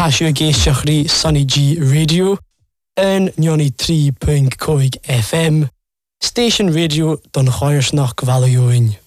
Tashu Geishachri Sunny G Radio and Nyoni 3.5 FM Station Radio Don Choyersnach Valioin.